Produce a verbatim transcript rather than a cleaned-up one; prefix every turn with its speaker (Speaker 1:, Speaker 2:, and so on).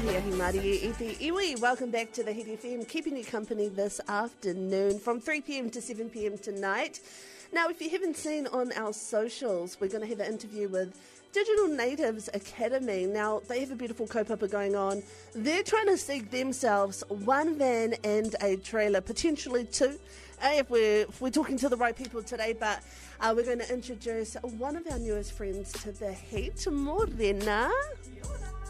Speaker 1: Ahi ahi Māori e te iwi. Welcome back to the Hit F M, keeping you company this afternoon from three p.m. to seven p.m. tonight. Now, if you haven't seen on our socials, we're going to have an interview with Digital Natives Academy. Now, they have a beautiful kaupapa going on. They're trying to seek themselves one van and a trailer, potentially two, uh, if we're, if we're talking to the right people today. But uh, we're going to introduce one of our newest friends to the Heat, Morena.